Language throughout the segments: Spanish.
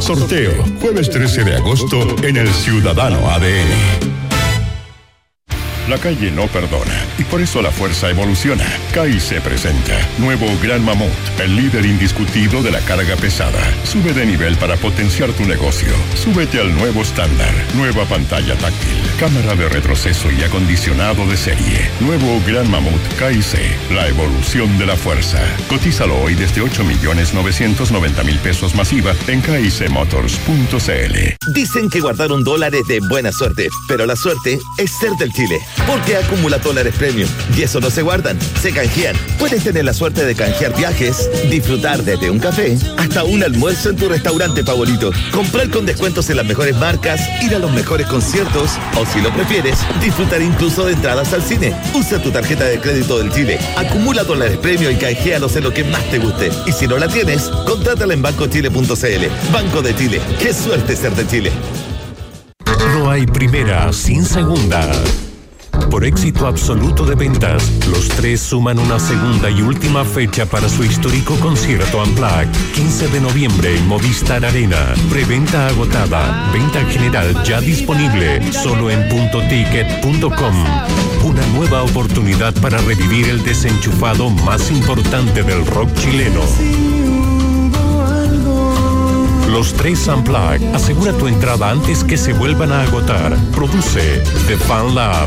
Sorteo, jueves 13 de agosto en el Ciudadano ADN. La calle no perdona y por eso la fuerza evoluciona. CAI se presenta nuevo Gran Mamut, el líder indiscutido de la carga pesada. Sube de nivel para potenciar tu negocio. Súbete al nuevo estándar. Nueva pantalla táctil, cámara de retroceso y acondicionado de serie. Nuevo Gran Mamut KIC, la evolución de la fuerza. Cotízalo hoy desde 8.990.000 pesos masiva en kicmotors.cl. Dicen que guardar $1 es de buena suerte, pero la suerte es ser del Chile. Porque acumula dólares premium. Y eso no se guardan, se canjean. Puedes tener la suerte de canjear viajes, disfrutar desde un café hasta un almuerzo en tu restaurante favorito. Comprar con descuentos en las mejores marcas, ir a los mejores conciertos o, si lo prefieres, disfrutar incluso de entradas al cine. Usa tu tarjeta de crédito del Chile. Acumula dólares premium y canjealos en lo que más te guste. Y si no la tienes, contrátala en bancochile.cl. Banco de Chile. ¡Qué suerte ser de Chile! No hay primera sin segunda. Por éxito absoluto de ventas, los tres suman una segunda y última fecha para su histórico concierto Unplugged, 15 de noviembre en Movistar Arena. Preventa agotada, venta general ya disponible, solo en puntoticket.com. Una nueva oportunidad para revivir el desenchufado más importante del rock chileno. Los tres Unplugged. Asegura tu entrada antes que se vuelvan a agotar. Produce The Fan Lab.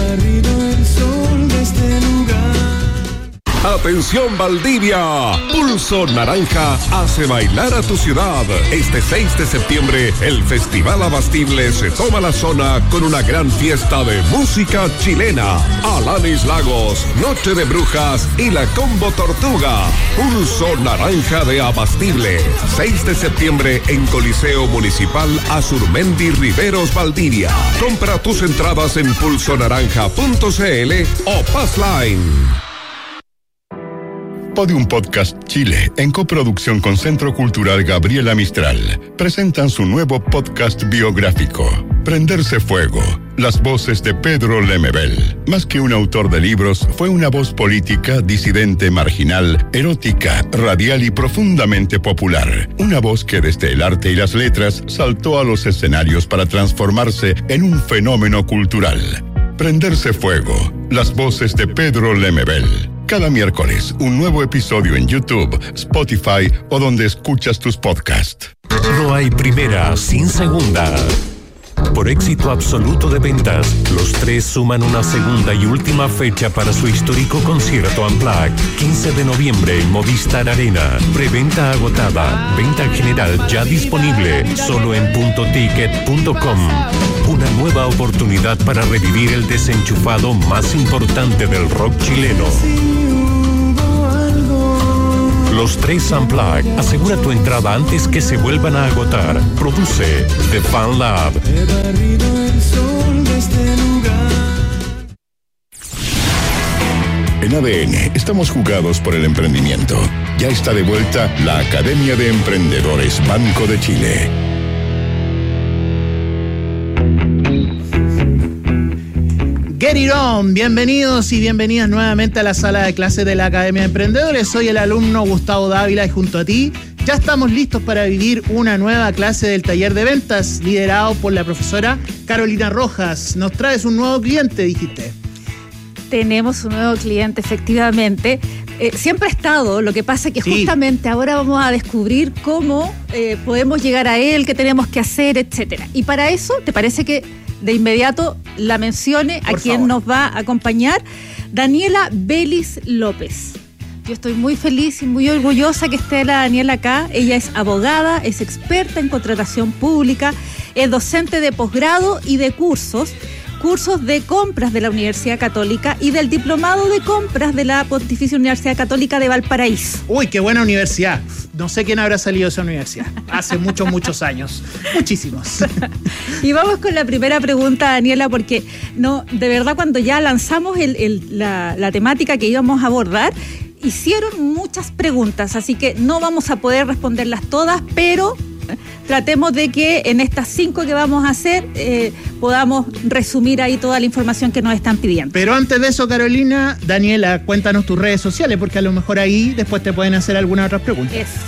Atención Valdivia, Pulso Naranja hace bailar a tu ciudad. Este 6 de septiembre, el Festival Abastible se toma la zona con una gran fiesta de música chilena. Alanis Lagos, Noche de Brujas y la Combo Tortuga. Pulso Naranja de Abastible, 6 de septiembre en Coliseo Municipal Azurmendi Riveros, Valdivia. Compra tus entradas en pulsonaranja.cl o Passline. Podium Podcast Chile, en coproducción con Centro Cultural Gabriela Mistral, presentan su nuevo podcast biográfico, Prenderse Fuego, las voces de Pedro Lemebel. Más que un autor de libros, fue una voz política, disidente, marginal, erótica, radial y profundamente popular. Una voz que desde el arte y las letras saltó a los escenarios para transformarse en un fenómeno cultural. Prenderse Fuego, las voces de Pedro Lemebel. Cada miércoles, un nuevo episodio en YouTube, Spotify o donde escuchas tus podcasts. No hay primera sin segunda. Por éxito absoluto de ventas, los tres suman una segunda y última fecha para su histórico concierto Unplugged, 15 de noviembre en Movistar Arena. Preventa agotada, venta general ya disponible, solo en puntoticket.com. Una nueva oportunidad para revivir el desenchufado más importante del rock chileno. Los tres Unplugged. Asegura tu entrada antes que se vuelvan a agotar. Produce The Fan Lab. En ADN estamos jugados por el emprendimiento. Ya está de vuelta la Academia de Emprendedores Banco de Chile. Get it on, bienvenidos y bienvenidas nuevamente a la sala de clases de la Academia de Emprendedores. Soy el alumno Gustavo Dávila y junto a ti ya estamos listos para vivir una nueva clase del taller de ventas liderado por la profesora Carolina Rojas. Nos traes un nuevo cliente, dijiste. Tenemos un nuevo cliente, efectivamente. Siempre ha estado, lo que pasa es que justamente ahora vamos a descubrir cómo podemos llegar a él, qué tenemos que hacer, etcétera. Y para eso, ¿te parece que de inmediato la mencione a quien nos va a acompañar? Daniela Belis López. Yo estoy muy feliz y muy orgullosa que esté la Daniela acá. Ella es abogada, es experta en contratación pública, es docente de posgrado y de cursos de compras de la Universidad Católica y del Diplomado de Compras de la Pontificia Universidad Católica de Valparaíso. Uy, qué buena universidad. No sé quién habrá salido de esa universidad. Hace muchos años. Muchísimos. Y vamos con la primera pregunta, Daniela, porque no, de verdad cuando ya lanzamos la temática que íbamos a abordar, hicieron muchas preguntas, así que no vamos a poder responderlas todas, pero tratemos de que en estas 5 que vamos a hacer podamos resumir ahí toda la información que nos están pidiendo. Pero antes de eso, Carolina, Daniela, cuéntanos tus redes sociales, porque a lo mejor ahí después te pueden hacer algunas otras preguntas. Eso, sí, por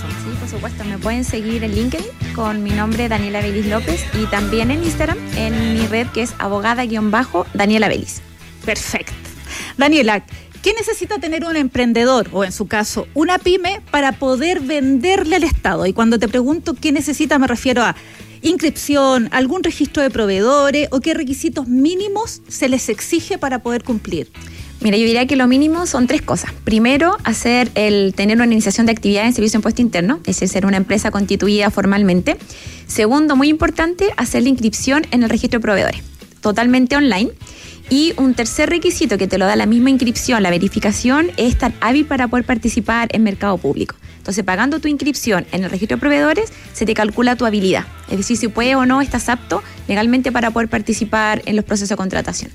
supuesto, me pueden seguir en LinkedIn con mi nombre Daniela Belis López y también en Instagram en mi red que es abogada_Daniela Belis. Perfecto. Daniela, ¿qué necesita tener un emprendedor o en su caso una pyme para poder venderle al Estado? Y cuando te pregunto qué necesita me refiero a inscripción, algún registro de proveedores o qué requisitos mínimos se les exige para poder cumplir. Mira, yo diría que lo mínimo son 3 cosas. Primero, tener una iniciación de actividad en servicio de impuesto interno, es decir, ser una empresa constituida formalmente. Segundo, muy importante, hacer la inscripción en el registro de proveedores, totalmente online. Y un tercer requisito que te lo da la misma inscripción, la verificación, es estar hábil para poder participar en mercado público. Entonces, pagando tu inscripción en el registro de proveedores, se te calcula tu habilidad. Es decir, si puedes o no estás apto legalmente para poder participar en los procesos de contratación.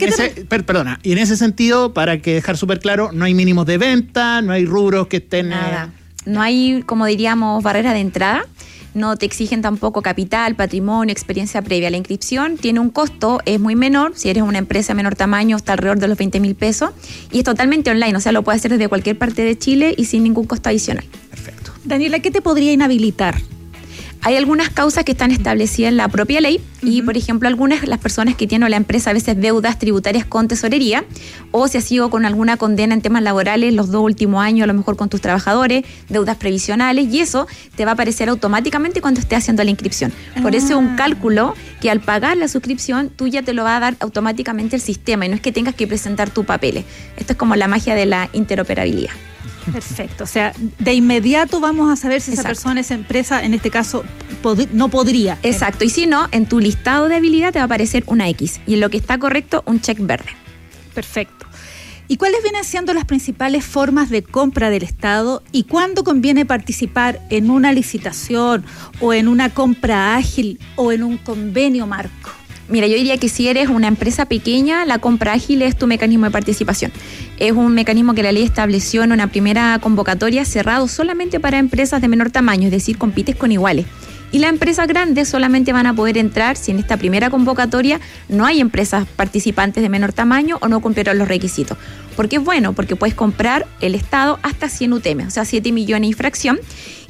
Perdona, y en ese sentido, para que dejar súper claro, no hay mínimos de venta, no hay rubros que estén... Nada. No hay, como diríamos, barrera de entrada. No te exigen tampoco capital, patrimonio, experiencia previa. La inscripción tiene un costo, es muy menor. Si eres una empresa de menor tamaño, está alrededor de los 20.000 pesos. Y es totalmente online, o sea, lo puedes hacer desde cualquier parte de Chile y sin ningún costo adicional. Perfecto. Daniela, ¿qué te podría inhabilitar? Hay algunas causas que están establecidas en la propia ley y, por ejemplo, las personas que tienen la empresa a veces deudas tributarias con tesorería o si has sido con alguna condena en temas laborales los 2 últimos años, a lo mejor con tus trabajadores, deudas previsionales y eso te va a aparecer automáticamente cuando estés haciendo la inscripción. Por eso es un cálculo que al pagar la suscripción tú ya te lo va a dar automáticamente el sistema y no es que tengas que presentar tus papeles. Esto es como la magia de la interoperabilidad. Perfecto, o sea, de inmediato vamos a saber si esa persona, esa empresa, en este caso, no podría. Exacto, y si no, en tu listado de habilidad te va a aparecer una X y en lo que está correcto, un check verde. Perfecto. ¿Y cuáles vienen siendo las principales formas de compra del Estado y cuándo conviene participar en una licitación o en una compra ágil o en un convenio marco? Mira, yo diría que si eres una empresa pequeña, la compra ágil es tu mecanismo de participación. Es un mecanismo que la ley estableció en una primera convocatoria cerrado solamente para empresas de menor tamaño, es decir, compites con iguales. Y las empresas grandes solamente van a poder entrar si en esta primera convocatoria no hay empresas participantes de menor tamaño o no cumplieron los requisitos. ¿Por qué es bueno? Porque puedes comprar el Estado hasta 100 UTM, o sea, 7 millones y fracción.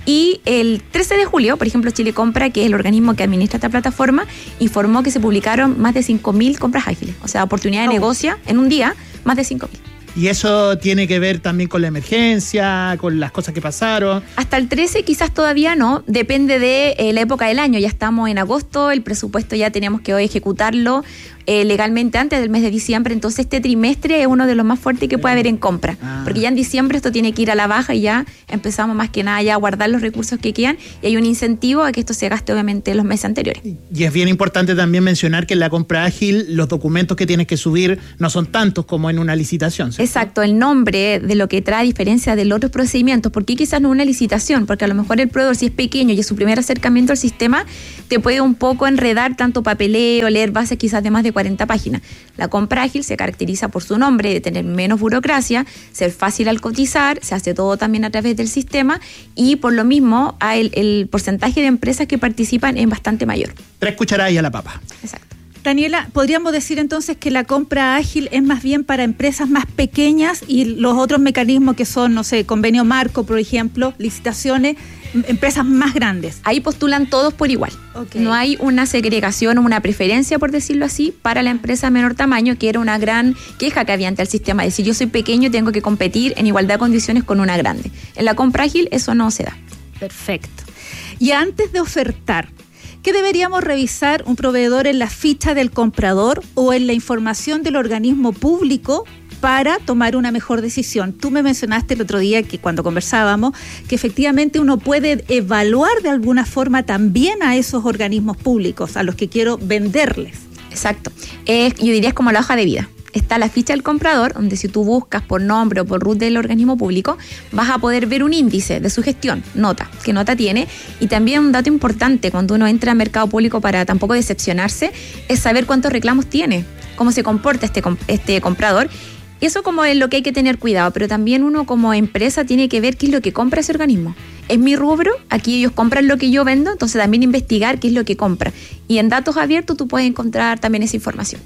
Y el 13 de julio, por ejemplo, Chile Compra, que es el organismo que administra esta plataforma, informó que se publicaron más de 5.000 compras ágiles. O sea, oportunidad de negocio en un día, más de 5.000. ¿Y eso tiene que ver también con la emergencia, con las cosas que pasaron? Hasta el 13 quizás todavía no, depende de la época del año. Ya estamos en agosto, el presupuesto ya tenemos que hoy ejecutarlo legalmente antes del mes de diciembre, entonces este trimestre es uno de los más fuertes que puede haber en compra, porque ya en diciembre esto tiene que ir a la baja y ya empezamos más que nada ya a guardar los recursos que quedan y hay un incentivo a que esto se gaste obviamente en los meses anteriores. Y es bien importante también mencionar que en la compra ágil los documentos que tienes que subir no son tantos como en una licitación, ¿cierto? Exacto, el nombre de lo que trae diferencia de los otros procedimientos, porque quizás no es una licitación, porque a lo mejor el proveedor si es pequeño y es su primer acercamiento al sistema, te puede un poco enredar tanto papeleo, leer bases quizás de más de 40 páginas. La compra ágil se caracteriza por su nombre, de tener menos burocracia, ser fácil al cotizar, se hace todo también a través del sistema y por lo mismo el porcentaje de empresas que participan es bastante mayor. 3 cucharadas y a la papa. Exacto. Daniela, ¿podríamos decir entonces que la compra ágil es más bien para empresas más pequeñas y los otros mecanismos que son, no sé, convenio marco, por ejemplo, licitaciones, empresas más grandes? Ahí postulan todos por igual. Okay. No hay una segregación o una preferencia, por decirlo así, para la empresa de menor tamaño, que era una gran queja que había ante el sistema. Es decir, yo soy pequeño y tengo que competir en igualdad de condiciones con una grande. En la compra ágil eso no se da. Perfecto. Y antes de ofertar, ¿qué deberíamos revisar un proveedor en la ficha del comprador o en la información del organismo público para tomar una mejor decisión? Tú me mencionaste el otro día que cuando conversábamos que efectivamente uno puede evaluar de alguna forma también a esos organismos públicos a los que quiero venderles. Exacto. Yo diría es como la hoja de vida. Está la ficha del comprador, donde si tú buscas por nombre o por RUT del organismo público, vas a poder ver un índice de su gestión, nota, qué nota tiene, y también un dato importante cuando uno entra al mercado público para tampoco decepcionarse, es saber cuántos reclamos tiene, cómo se comporta este comprador. Eso como es lo que hay que tener cuidado, pero también uno como empresa tiene que ver qué es lo que compra ese organismo. Es mi rubro, aquí ellos compran lo que yo vendo, entonces también investigar qué es lo que compra. Y en datos abiertos tú puedes encontrar también esa información.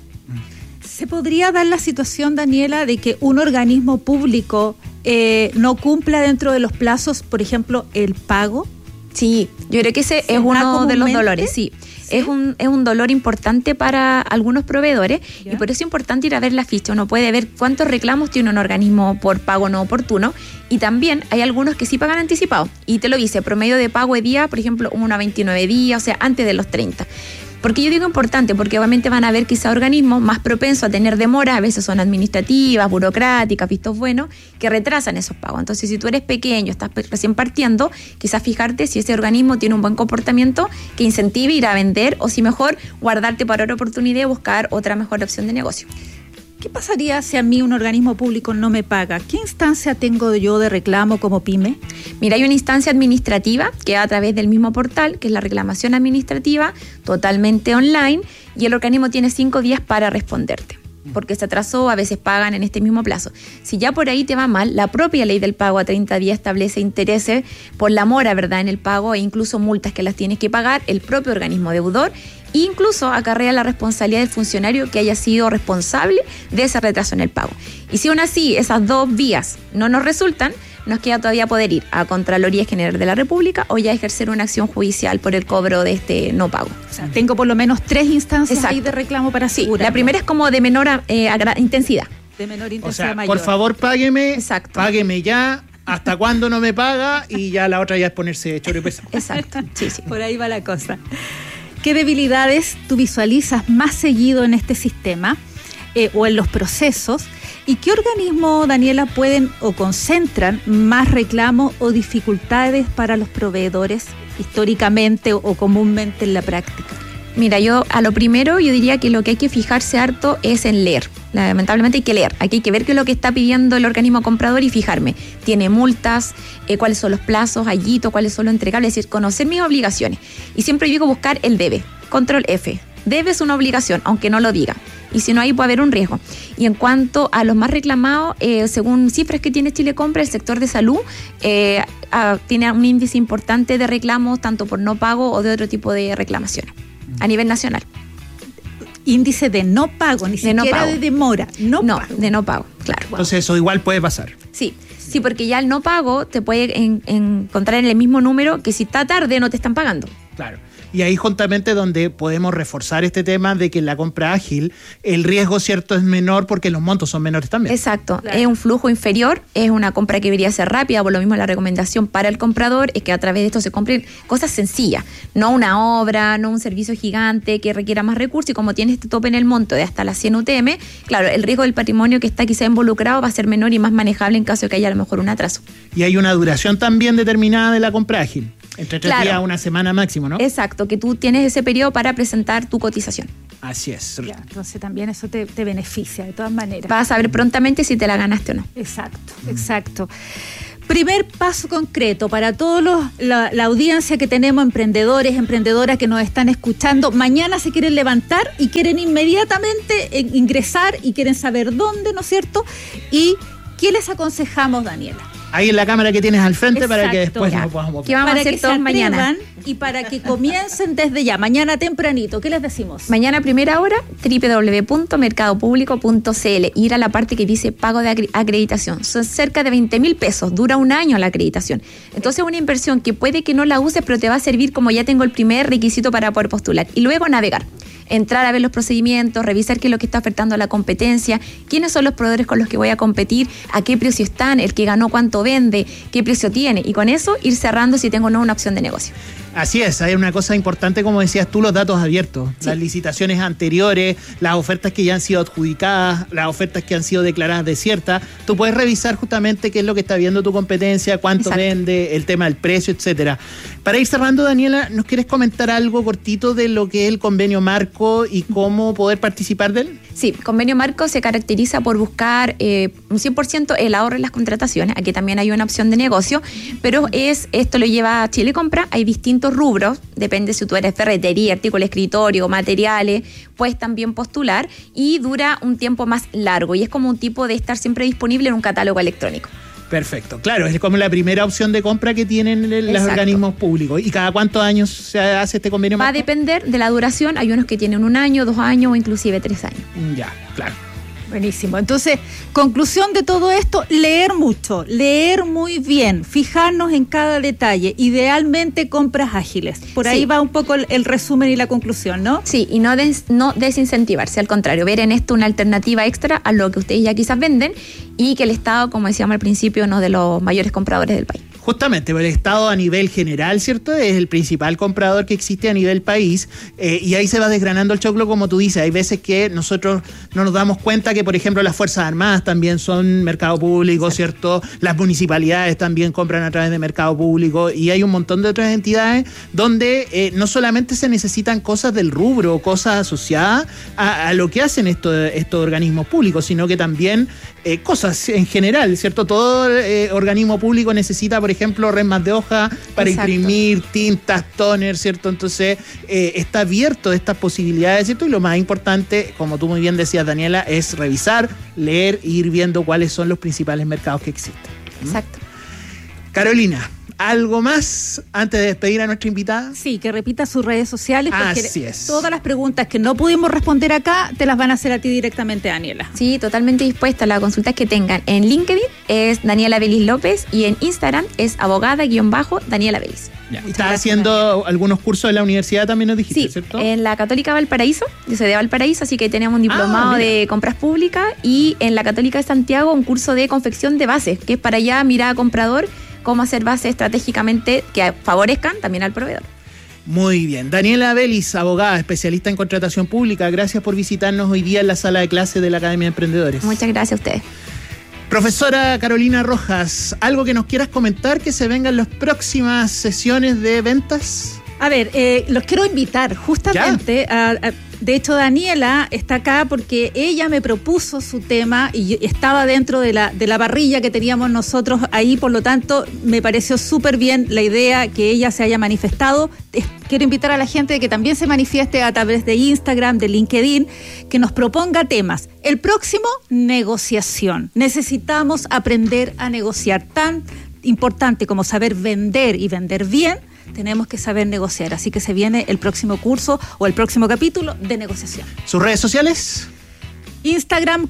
¿Se podría dar la situación, Daniela, de que un organismo público no cumpla dentro de los plazos, por ejemplo, el pago? Sí, yo creo que ese es uno de los dolores, sí. Es un dolor importante para algunos proveedores. ¿Ya? Y por eso es importante ir a ver la ficha. Uno puede ver cuántos reclamos tiene un organismo por pago no oportuno, y también hay algunos que sí pagan anticipado, y te lo dice, promedio de pago de día, por ejemplo, 1 a 29 días, o sea, antes de los 30. ¿Por qué yo digo importante? Porque obviamente van a haber quizá organismos más propensos a tener demora, a veces son administrativas, burocráticas, vistos buenos, que retrasan esos pagos. Entonces, si tú eres pequeño, estás recién partiendo, quizás fijarte si ese organismo tiene un buen comportamiento que incentive ir a vender, o si mejor guardarte para otra oportunidad y buscar otra mejor opción de negocio. ¿Qué pasaría si a mí un organismo público no me paga? ¿Qué instancia tengo yo de reclamo como pyme? Mira, hay una instancia administrativa que va a través del mismo portal, que es la reclamación administrativa, totalmente online, y el organismo tiene 5 días para responderte, porque se atrasó, a veces pagan en este mismo plazo. Si ya por ahí te va mal, la propia ley del pago a 30 días establece intereses por la mora, ¿verdad?, en el pago, e incluso multas que las tienes que pagar el propio organismo deudor. Incluso acarrea la responsabilidad del funcionario que haya sido responsable de ese retraso en el pago. Y si aún así esas 2 vías no nos resultan, nos queda todavía poder ir a Contraloría General de la República o ya ejercer una acción judicial por el cobro de este no pago. O sea, tengo por lo menos 3 instancias ahí de reclamo para asegurar. Sí, la primera es como de menor intensidad. De menor intensidad, o sea, mayor. Por favor, págueme. Exacto. Págueme ya. ¿Hasta cuándo no me paga? Y ya la otra ya es ponerse choro y pesado. Exacto, sí. Por ahí va la cosa. ¿Qué debilidades tú visualizas más seguido en este sistema o en los procesos? ¿Y qué organismos, Daniela, pueden o concentran más reclamos o dificultades para los proveedores históricamente o comúnmente en la práctica? Mira, yo a lo primero yo diría que lo que hay que fijarse harto es en leer. Lamentablemente hay que leer, aquí hay que ver qué es lo que está pidiendo el organismo comprador y fijarme. ¿Tiene multas? ¿Cuáles son los plazos? ¿Allito? ¿Cuáles son los entregables? Es decir, conocer mis obligaciones. Y siempre digo buscar el debe, control F. Debe es una obligación, aunque no lo diga. Y si no, ahí puede haber un riesgo. Y en cuanto a los más reclamados, según cifras que tiene Chile Compra, el sector de salud tiene un índice importante de reclamos, tanto por no pago o de otro tipo de reclamaciones a nivel nacional. Índice de no pago, ni siquiera de demora. No, de no pago, claro. Entonces eso igual puede pasar. Sí, porque ya el no pago te puede encontrar en el mismo número que si está tarde no te están pagando. Claro. Y ahí justamente donde podemos reforzar este tema de que en la compra ágil el riesgo, cierto, es menor porque los montos son menores también. Exacto, claro. Es un flujo inferior, es una compra que debería ser rápida, por lo mismo la recomendación para el comprador es que a través de esto se compren cosas sencillas, no una obra, no un servicio gigante que requiera más recursos, y como tiene este tope en el monto de hasta las 100 UTM, claro, el riesgo del patrimonio que está quizá involucrado va a ser menor y más manejable en caso de que haya a lo mejor un atraso. Y hay una duración también determinada de la compra ágil. Entre 3 días a una semana máximo, ¿no? Exacto, que tú tienes ese periodo para presentar tu cotización. Así es. Ya, entonces también eso te beneficia de todas maneras. Vas a saber prontamente si te la ganaste o no. Exacto. Primer paso concreto para todos la audiencia que tenemos, emprendedores, emprendedoras que nos están escuchando. Mañana se quieren levantar y quieren inmediatamente ingresar y quieren saber dónde, ¿no es cierto? ¿Y qué les aconsejamos, Daniela? Ahí en la cámara que tienes al frente. Exacto, para que después nos podamos ver. ¿Qué vamos a hacer todos mañana? Y para que comiencen desde ya, mañana tempranito. ¿Qué les decimos? Mañana a primera hora, www.mercadopublico.cl. Ir a la parte que dice pago de acreditación. Son cerca de 20.000 pesos. Dura un año la acreditación. Entonces es una inversión que puede que no la uses, pero te va a servir como ya tengo el primer requisito para poder postular. Y luego navegar. Entrar a ver los procedimientos, revisar qué es lo que está ofertando la competencia, quiénes son los proveedores con los que voy a competir, a qué precio están, el que ganó cuánto vende, qué precio tiene, y con eso ir cerrando si tengo o no una opción de negocio. Así es, hay una cosa importante, como decías tú, los datos abiertos, sí. Las licitaciones anteriores, las ofertas que ya han sido adjudicadas, las ofertas que han sido declaradas desiertas. Tú puedes revisar justamente qué es lo que está viendo tu competencia, cuánto Exacto. vende, el tema del precio, etcétera. Para ir cerrando, Daniela, ¿nos quieres comentar algo cortito de lo que es el convenio marco y cómo poder participar de él? Sí, convenio marco se caracteriza por buscar un 100% el ahorro en las contrataciones. Aquí también hay una opción de negocio, pero esto lo lleva a Chile Compra. Hay distintos rubros, depende si tú eres ferretería, artículo de escritorio, materiales, puedes también postular, y dura un tiempo más largo y es como un tipo de estar siempre disponible en un catálogo electrónico. Perfecto, claro, es como la primera opción de compra que tienen los organismos públicos. ¿Y cada cuántos años se hace este convenio? Va a depender de la duración, hay unos que tienen 1 año, 2 años o inclusive 3 años. Ya, claro. Buenísimo. Entonces, conclusión de todo esto, leer mucho, leer muy bien, fijarnos en cada detalle, idealmente compras ágiles. Por ahí va un poco el resumen y la conclusión, ¿no? Sí, y no desincentivarse, al contrario, ver en esto una alternativa extra a lo que ustedes ya quizás venden y que el Estado, como decíamos al principio, uno de los mayores compradores del país. Justamente, el Estado a nivel general, ¿cierto? Es el principal comprador que existe a nivel país, y ahí se va desgranando el choclo, como tú dices. Hay veces que nosotros no nos damos cuenta que, por ejemplo, las Fuerzas Armadas también son mercado público, ¿cierto? Las municipalidades también compran a través de mercado público, y hay un montón de otras entidades donde no solamente se necesitan cosas del rubro, cosas asociadas a lo que hacen estos organismos públicos, sino que también cosas en general, ¿cierto? Todo organismo público necesita, por ejemplo, resmas de hoja para imprimir, tintas, toner, ¿cierto? Entonces, está abierto a estas posibilidades, ¿cierto? Y lo más importante, como tú muy bien decías, Daniela, es revisar, leer e ir viendo cuáles son los principales mercados que existen. Exacto. Carolina, ¿algo más antes de despedir a nuestra invitada? Sí, que repita sus redes sociales, porque Así es. Todas las preguntas que no pudimos responder acá te las van a hacer a ti directamente, Daniela. Sí, totalmente dispuesta a las consultas que tengan. En LinkedIn es Daniela Belis López y en Instagram es abogada_Daniela Belis. ¿Estás haciendo algunos cursos en la universidad también, nos dijiste, ¿cierto? En la Católica Valparaíso, yo soy de Valparaíso, así que tenemos un diplomado de compras públicas, y en la Católica de Santiago un curso de confección de bases, que es para ya mirar a comprador cómo hacer bases estratégicamente que favorezcan también al proveedor. Muy bien. Daniela Belis, abogada, especialista en contratación pública. Gracias por visitarnos hoy día en la sala de clases de la Academia de Emprendedores. Muchas gracias a ustedes. Profesora Carolina Rojas, ¿algo que nos quieras comentar que se vengan las próximas sesiones de ventas? A ver, los quiero invitar justamente de hecho, Daniela está acá porque ella me propuso su tema y estaba dentro de la parrilla que teníamos nosotros ahí, por lo tanto, me pareció súper bien la idea que ella se haya manifestado. Quiero invitar a la gente que también se manifieste a través de Instagram, de LinkedIn, que nos proponga temas. El próximo, negociación. Necesitamos aprender a negociar. Tan importante como saber vender y vender bien, tenemos que saber negociar, así que se viene el próximo curso o el próximo capítulo de negociación. ¿Sus redes sociales? Instagram,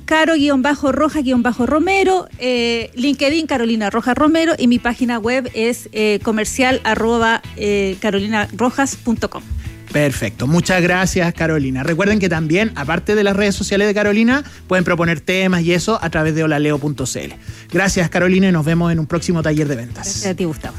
caro_roja_romero, LinkedIn, Carolina Rojas Romero, y mi página web es comercial@carolinarrojas.com. Perfecto, muchas gracias, Carolina. Recuerden que también, aparte de las redes sociales de Carolina, pueden proponer temas y eso a través de holaleo.cl. Gracias, Carolina, y nos vemos en un próximo taller de ventas. Gracias a ti, Gustavo.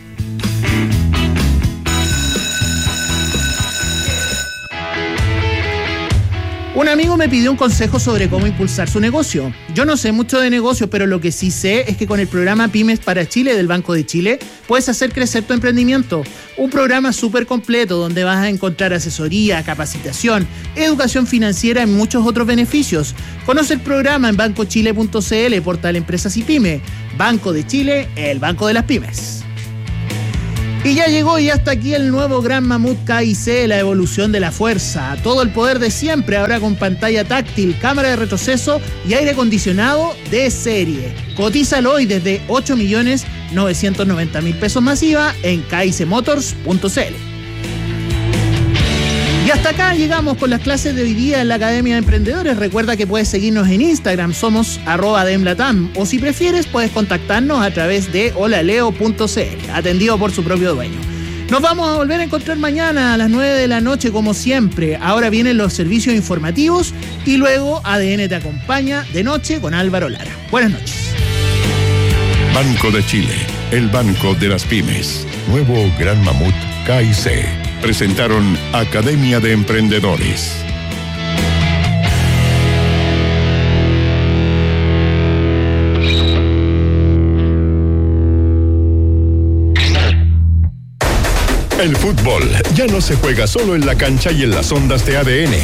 Un amigo me pidió un consejo sobre cómo impulsar su negocio. Yo no sé mucho de negocios, pero lo que sí sé es que con el programa Pymes para Chile del Banco de Chile puedes hacer crecer tu emprendimiento. Un programa súper completo donde vas a encontrar asesoría, capacitación, educación financiera y muchos otros beneficios. Conoce el programa en bancochile.cl, portal Empresas y Pyme. Banco de Chile, el banco de las pymes. Y ya llegó y hasta aquí el nuevo Gran Mamut KIC, la evolución de la fuerza. Todo el poder de siempre, ahora con pantalla táctil, cámara de retroceso y aire acondicionado de serie. Cotízalo hoy desde 8.990.000 pesos más IVA en kicmotors.cl. Y hasta acá llegamos con las clases de hoy día en la Academia de Emprendedores. Recuerda que puedes seguirnos en Instagram, somos @demlatam, o si prefieres puedes contactarnos a través de holaleo.cl, atendido por su propio dueño. Nos vamos a volver a encontrar mañana a las 9 de la noche como siempre. Ahora vienen los servicios informativos y luego ADN te acompaña de noche con Álvaro Lara. Buenas noches. Banco de Chile, el banco de las pymes. Nuevo Gran Mamut KIC. Presentaron Academia de Emprendedores. El fútbol ya no se juega solo en la cancha y en las ondas de ADN.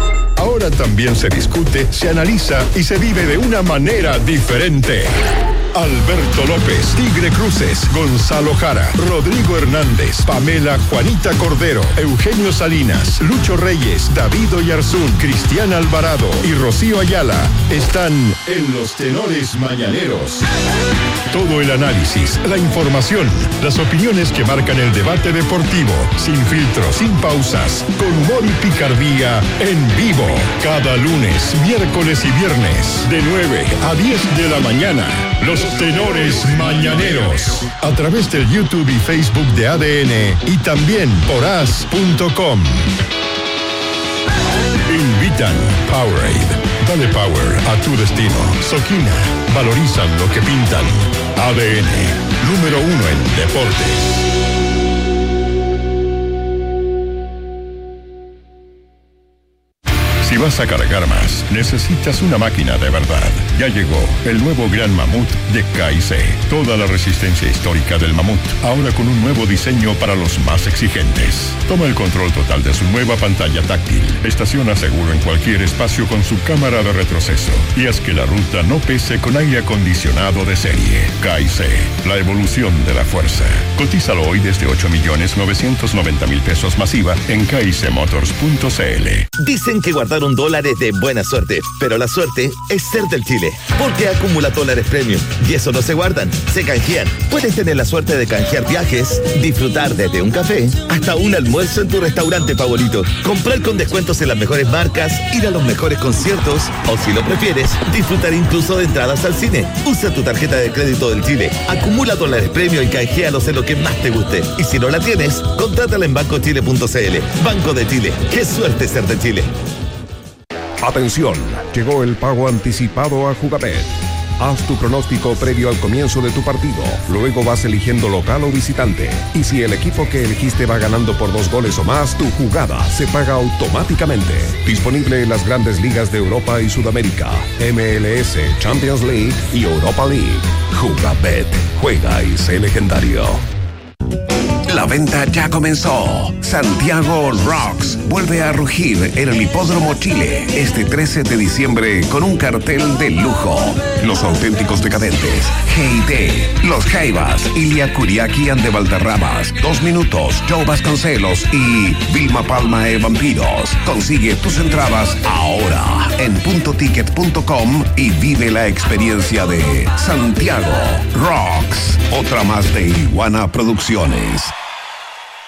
Ahora también se discute, se analiza y se vive de una manera diferente. Alberto López, Tigre Cruces, Gonzalo Jara, Rodrigo Hernández, Pamela Juanita Cordero, Eugenio Salinas, Lucho Reyes, David Oyarzún, Cristian Alvarado y Rocío Ayala están en Los Tenores Mañaneros. Todo el análisis, la información, las opiniones que marcan el debate deportivo, sin filtros, sin pausas, con humor y picardía, en vivo. Cada lunes, miércoles y viernes, de 9 a 10 de la mañana. Los Tenores Mañaneros. A través del YouTube y Facebook de ADN y también por as.com. Invitan Powerade. Dale power a tu destino. Soquina. Valorizan lo que pintan. ADN. Número 1 en deportes. Si vas a cargar más, necesitas una máquina de verdad. Ya llegó el nuevo Gran Mamut de KIC. Toda la resistencia histórica del Mamut, ahora con un nuevo diseño para los más exigentes. Toma el control total de su nueva pantalla táctil. Estaciona seguro en cualquier espacio con su cámara de retroceso. Y haz que la ruta no pese con aire acondicionado de serie. KIC, la evolución de la fuerza. Cotízalo hoy desde 8.990.000 pesos masiva en kicmotors.cl. Dicen que guardar $1 es de buena suerte, pero la suerte es ser del Chile, porque acumula dólares premium y eso no se guardan, se canjean. Puedes tener la suerte de canjear viajes, disfrutar desde un café hasta un almuerzo en tu restaurante favorito, comprar con descuentos en las mejores marcas, ir a los mejores conciertos o, si lo prefieres, disfrutar incluso de entradas al cine. Usa tu tarjeta de crédito del Chile, acumula dólares premium y canjealos en lo que más te guste. Y si no la tienes, contrátala en bancochile.cl. Banco de Chile, qué suerte ser de Chile. Atención, llegó el pago anticipado a Jugabet. Haz tu pronóstico previo al comienzo de tu partido. Luego vas eligiendo local o visitante. Y si el equipo que elegiste va ganando por 2 goles o más, tu jugada se paga automáticamente. Disponible en las grandes ligas de Europa y Sudamérica, MLS, Champions League y Europa League. Jugabet. Juega y sé legendario. La venta ya comenzó. Santiago Rocks vuelve a rugir en el Hipódromo Chile este 13 de diciembre con un cartel de lujo. Los auténticos decadentes, G&D, Los Jaivas, Ilia Kuriaki and de Valderramas, 2 Minutos, Joe Vasconcelos y Vilma Palma e Vampiros. Consigue tus entradas ahora en puntoticket.com y vive la experiencia de Santiago Rocks. Otra más de Iguana Producciones.